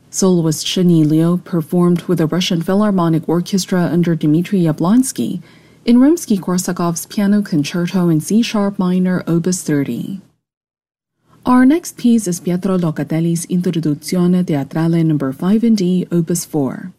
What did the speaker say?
Soloist Shani Leo performed with the Russian Philharmonic Orchestra under Dmitry Yablonsky in Rimsky-Korsakov's Piano Concerto in C-sharp minor, Opus 30. Our next piece is Pietro Locatelli's Introduzione Teatrale No. 5 in D, Opus 4.